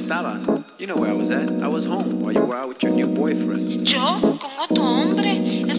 estabas? You know where I was at. I was home while you were out with your new boyfriend. ¿Yo? ¿Con otro hombre?